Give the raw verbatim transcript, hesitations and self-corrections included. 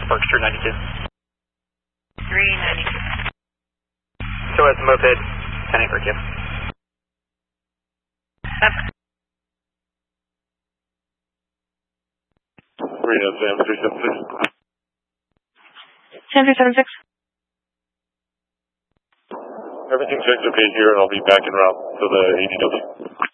Park Street ninety-two. three ninety-two. So as moped, ten eight for Q. three nine seven three seven six. ten three seven six. Everything checks okay here, and I'll be back en route to the A D W.